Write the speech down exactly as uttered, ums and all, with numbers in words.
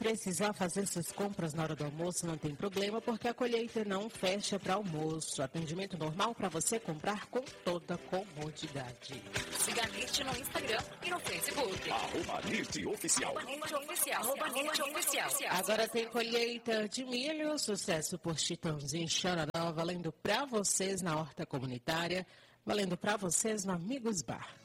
precisar fazer suas compras na hora do almoço, não tem problema, porque a colheita não fecha para almoço. Atendimento normal para você comprar com toda comodidade. Siga a Nirte no Instagram e no Facebook. Arroba Nirte Oficial. Arroba Nirte Oficial. Arroba Nirte Oficial. Agora tem colheita de milho, sucesso por Chitãozinho Xaranó, valendo para vocês na horta comunitária, valendo para vocês no Amigos Bar.